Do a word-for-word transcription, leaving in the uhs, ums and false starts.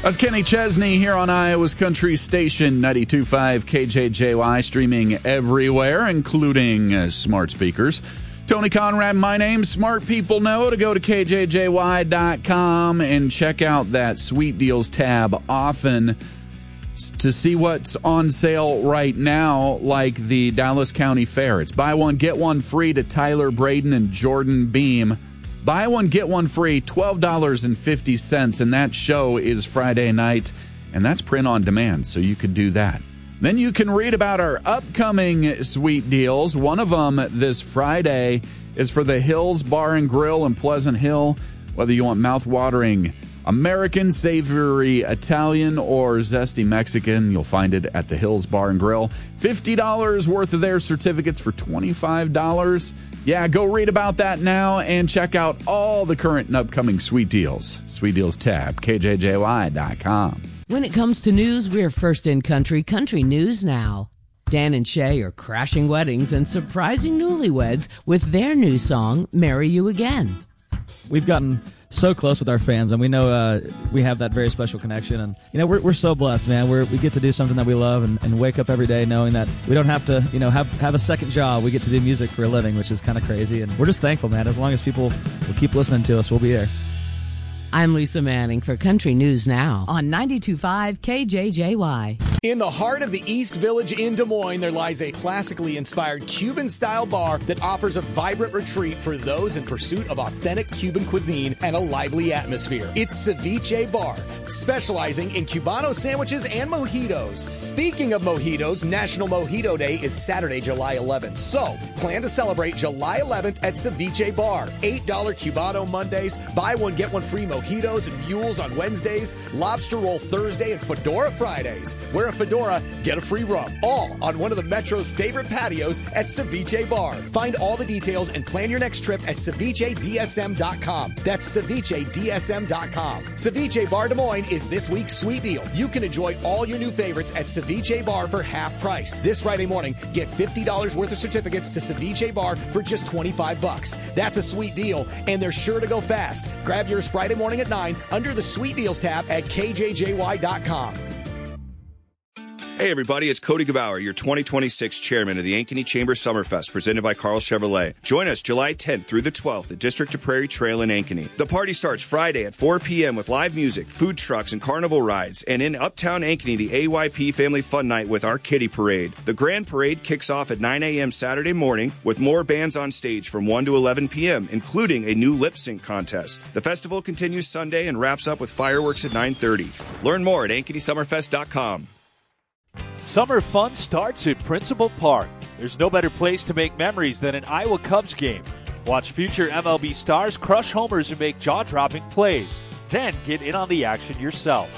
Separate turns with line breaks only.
That's Kenny Chesney here on Iowa's Country Station, ninety-two point five K J J Y, streaming everywhere, including uh, smart speakers. Tony Conrad, my name. Smart people know to go to K J J Y dot com and check out that Sweet Deals tab often to see what's on sale right now, like the Dallas County Fair. It's buy one, get one free to Tyler Braden and Jordan Beam. Buy one, get one free, twelve dollars and fifty cents, and that show is Friday night, and that's print on demand, so you could do that. Then you can read about our upcoming Sweet Deals. One of them this Friday is for the Hills Bar and Grill in Pleasant Hill. Whether you want mouth-watering American, savory Italian, or zesty Mexican, you'll find it at the Hills Bar and Grill. fifty dollars worth of their certificates for twenty-five dollars. Yeah, go read about that now and check out all the current and upcoming Sweet Deals. Sweet Deals tab, K J J Y dot com.
When it comes to news, we're first in country, Country News Now. Dan and Shay are crashing weddings and surprising newlyweds with their new song, Marry You Again.
We've gotten so close with our fans, and we know uh, we have that very special connection. And you know, we're we're so blessed, man. We're, we get to do something that we love, and, and wake up every day knowing that we don't have to, you know, have have a second job. We get to do music for a living, which is kind of crazy. And we're just thankful, man. As long as people will keep listening to us, we'll be there.
I'm Lisa Manning for Country News Now on ninety-two point five K J J Y.
In the heart of the East Village in Des Moines, there lies a classically inspired Cuban-style bar that offers a vibrant retreat for those in pursuit of authentic Cuban cuisine and a lively atmosphere. It's Ceviche Bar, specializing in Cubano sandwiches and mojitos. Speaking of mojitos, National Mojito Day is Saturday, July eleventh. So, plan to celebrate July eleventh at Ceviche Bar. eight dollars Cubano Mondays, buy one, get one free mojitos and mules on Wednesdays, lobster roll Thursday, and fedora Fridays. Wear a fedora, get a free rum. All on one of the Metro's favorite patios at Ceviche Bar. Find all the details and plan your next trip at ceviche d s m dot com. That's ceviche d s m dot com. Ceviche Bar Des Moines is this week's sweet deal. You can enjoy all your new favorites at Ceviche Bar for half price. This Friday morning, get fifty dollars worth of certificates to Ceviche Bar for just twenty-five bucks. That's a sweet deal, and they're sure to go fast. Grab yours Friday morning at nine under the Sweet Deals tab at K J J Y dot com.
Hey everybody, it's Cody Gebauer, your twenty twenty-six chairman of the Ankeny Chamber Summerfest, presented by Carl Chevrolet. Join us July tenth through the twelfth at District to Prairie Trail in Ankeny. The party starts Friday at four p.m. with live music, food trucks, and carnival rides. And in Uptown Ankeny, the A Y P Family Fun Night with our Kitty Parade. The Grand Parade kicks off at nine a.m. Saturday morning with more bands on stage from one to eleven p.m., including a new lip sync contest. The festival continues Sunday and wraps up with fireworks at nine thirty. Learn more at ankeny summerfest dot com.
Summer fun starts at Principal Park. There's no better place to make memories than an Iowa Cubs game. Watch future M L B stars crush homers and make jaw-dropping plays. Then get in on the action yourself.